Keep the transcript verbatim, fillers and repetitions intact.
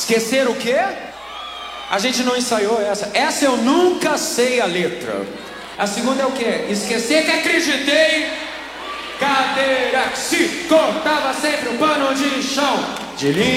Esquecer o quê? A gente não ensaiou essa. Essa eu nunca sei a letra. A segunda é o quê? Esquecer que acreditei. Cadeira que se cortava sempre o pano de chão. De linha.